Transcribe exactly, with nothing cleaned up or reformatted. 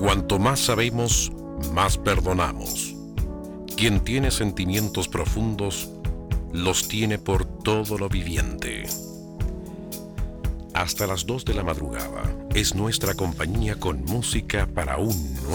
Cuanto más sabemos, más perdonamos. Quien tiene sentimientos profundos, los tiene por todo lo viviente. Hasta las dos de la madrugada es nuestra compañía con música para un nuevo